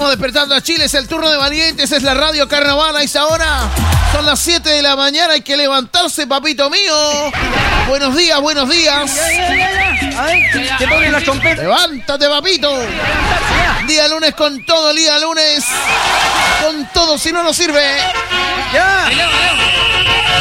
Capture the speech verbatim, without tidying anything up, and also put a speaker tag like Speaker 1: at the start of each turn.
Speaker 1: Estamos despertando a Chile, es el turno de valientes, es la radio Carnaval a esa hora. Son las siete de la mañana, hay que levantarse, papito mío. Buenos días, buenos días.
Speaker 2: Ya, ya, ya, ya. A ver, ¿qué ponen las trompetas?
Speaker 1: Levántate, papito. Día lunes con todo, día lunes con todo, si no nos sirve.
Speaker 2: Ya.